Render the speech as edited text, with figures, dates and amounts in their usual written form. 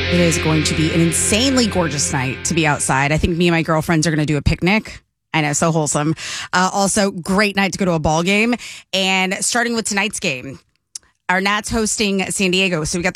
It is going to be an insanely gorgeous night to be outside. I think me and my girlfriends are going to do a picnic. I know, so wholesome. Also, great night to go to a ball game. And starting with tonight's game, our Nats hosting San Diego. So we got the